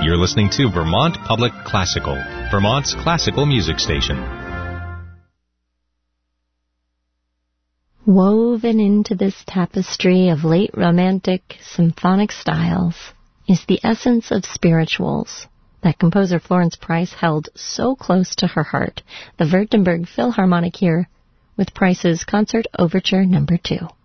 You're listening to Vermont Public Classical, Vermont's classical music station. Woven into this tapestry of late Romantic symphonic styles is the essence of spirituals that composer Florence Price held so close to her heart. The Württemberg Philharmonic here with Price's Concert Overture No. 2.